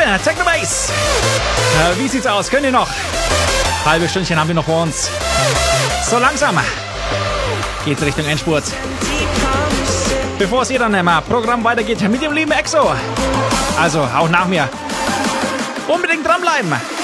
Techno Bass. Wie sieht's aus? Könnt ihr noch? Halbe Stündchen haben wir noch vor uns. So langsam geht's Richtung Endspurt. Bevor es hier dann im Programm weitergeht mit dem lieben EXO. Also auch nach mir. Unbedingt dranbleiben.